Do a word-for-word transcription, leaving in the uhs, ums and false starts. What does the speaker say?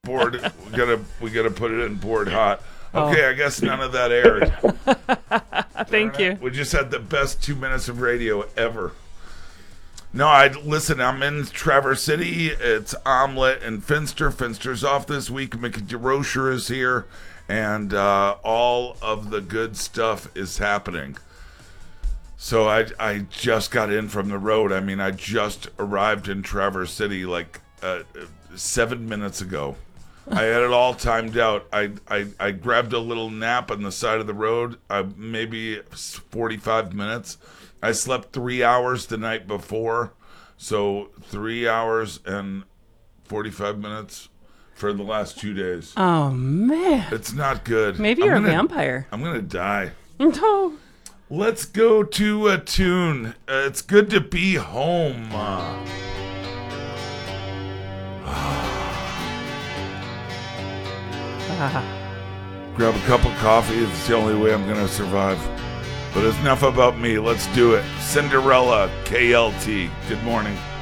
board. We gotta we gotta put it in board hot. Okay, oh. I guess none of that aired. Thank you. We just had the best two minutes of radio ever. No, I listen. I'm in Traverse City. It's Omelette and Finster. Finster's off this week. Mickey DeRocher is here, and uh, all of the good stuff is happening. So I I just got in from the road. I mean, I just arrived in Traverse City like uh, seven minutes ago. I had it all timed out. I, I I grabbed a little nap on the side of the road, uh, maybe forty-five minutes. I slept three hours the night before, so three hours and forty-five minutes for the last two days. Oh, man. It's not good. Maybe you're I'm gonna, a vampire. I'm going to die. No. Let's go to a tune. Uh, it's good to be home. Uh, Grab a cup of coffee. It's the only way I'm going to survive. But it's enough about me. Let's do it. Cinderella, K L T. Good morning.